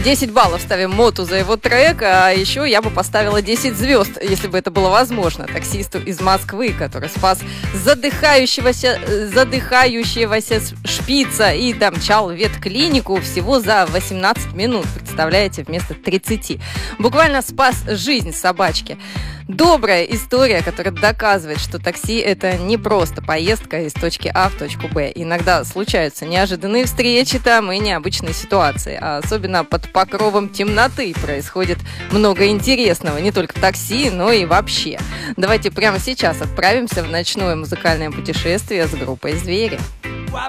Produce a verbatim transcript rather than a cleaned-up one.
десять баллов ставим Моту за его трек, а еще я бы поставила десять звезд, если бы это было возможно, таксисту из Москвы, который спас задыхающегося, задыхающегося шпица и домчал в ветклинику всего за восемнадцать минут, представляете, вместо тридцати. Буквально спас жизнь собачки. Добрая история, которая доказывает, что такси – это не просто поездка из точки А в точку Б. Иногда случаются неожиданные встречи там и необычные ситуации. А особенно под покровом темноты происходит много интересного. Не только в такси, но и вообще. Давайте прямо сейчас отправимся в ночное музыкальное путешествие с группой «Звери».